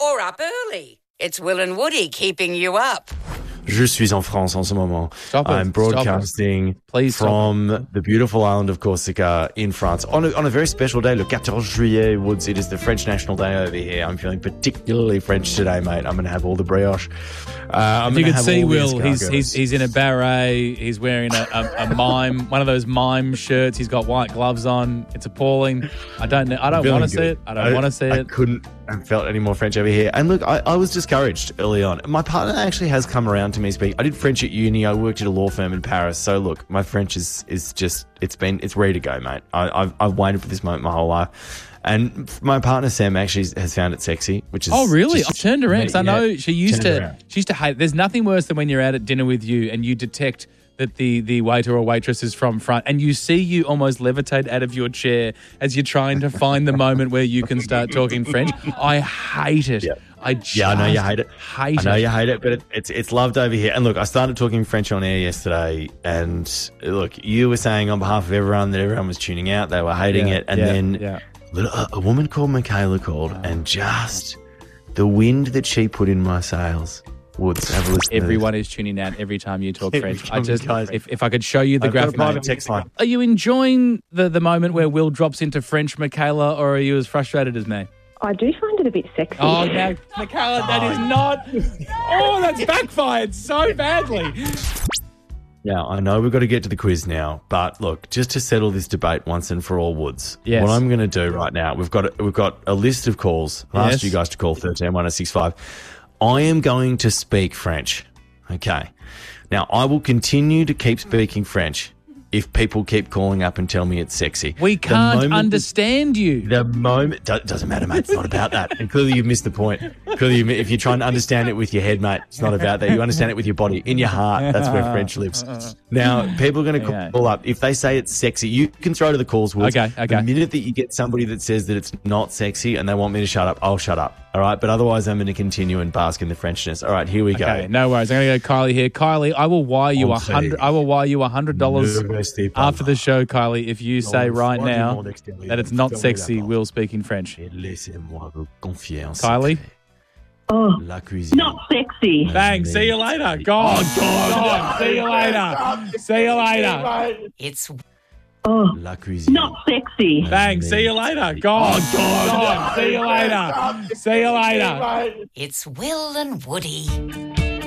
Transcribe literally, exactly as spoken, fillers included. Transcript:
You're up early. It's Will and Woody keeping you up. Je suis en France en ce moment. Stop it. I'm broadcasting Please stop from the beautiful island of Corsica in France on a, on a very special day, le quatorze juillet, Woods. It is the French National Day over here. I'm feeling particularly French today, mate. I'm going to have all the brioche. Uh, I'm You gonna can have see all the Will, he's, escargots. he's he's in a beret, he's wearing a, a, a mime, one of those mime shirts, he's got white gloves on. It's appalling. I don't know. I don't Feeling want to see good. it. I don't want to see I it. couldn't have felt any more French over here. And look, I, I was discouraged early on. My partner actually has come around to me speak. I did French at uni. I worked at a law firm in Paris. So look, my French is is just, it's been, it's ready to go, mate. I, I've, I've waited for this moment my whole life. And my partner Sam actually has found it sexy, which is Oh, really? just- I turned around because I know Yeah, she used turned to. around. She used to hate. There's nothing worse than when you're out at dinner with you and you detect that the the waiter or waitress is from front, and you see you almost levitate out of your chair as you're trying to find the moment where you can start talking French. I hate it. Yeah. I just Yeah, I know you hate it. Hate I know it. you hate it, but it, it's it's loved over here. And look, I started talking French on air yesterday, and look, you were saying on behalf of everyone that everyone was tuning out, they were hating Yeah, it, and yeah, then yeah. little- a, a woman called Michaela called, and just the wind that she put in my sails. Woods, have a listen. Everyone is tuning out every time you talk Every French. I time just, you guys- if, if I could show you the I've got graph, a private mate. text line. Are you enjoying the, the moment where Will drops into French, Michaela, or are you as frustrated as me? I do find it a bit sexy. Oh, no, Michaela, that is not. Oh, that's backfired so badly. Now, I know we've got to get to the quiz now, but look, just to settle this debate once and for all, Woods, Yes. what I'm going to do right now, we've got a, we've got a list of calls. I Yes. asked you guys to call thirteen one oh six five. I am going to speak French. Okay. Now, I will continue to keep speaking French if people keep calling up and tell me it's sexy. We The can't moment- understand you. The moment do- doesn't matter, mate. It's not about that. And clearly, you've missed the point. Clearly, you, if you're trying to understand it with your head, mate, it's not about that. You understand it with your body, in your heart. That's where French lives. Now, people are going to Okay. call up if they say it's sexy. You can throw to the calls. Woods. Okay, okay. The minute that you get somebody that says that it's not sexy and they want me to shut up, I'll shut up. All right, but otherwise, I'm going to continue and bask in the Frenchness. All right, here we Okay, go. no worries. I'm going to go Kylie here. Kylie, I will wire you a Entree. hundred. I will wire you a hundred dollars Ne restez pas after the show, Kylie, if you say right sois du now monde extérieur. that it's not Fermez la sexy. porte. Will speaking French. Et laissez-moi vous confier en Kylie? secret. Oh, La cuisine. not sexy. Bang. See you later. God. God. See you later. See you later. It's Oh, La cuisine. not sexy. Bang. See you later. God. God. See you later. See you later. it's Will and Woody.